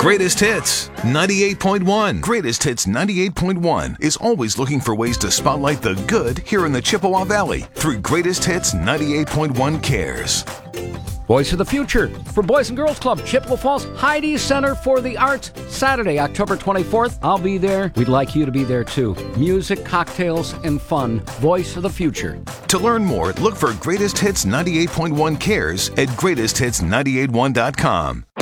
Greatest Hits 98.1. Greatest Hits 98.1 is always looking for ways to spotlight the good here in the Chippewa Valley through Greatest Hits 98.1 Cares. Voice of the Future for Boys and Girls Club, Chippewa Falls Heidi Center for the Arts, Saturday, October 24th. I'll be there. We'd like you to be there too. Music, cocktails, and fun. Voice of the Future. To learn more, look for Greatest Hits 98.1 Cares at greatesthits981.com.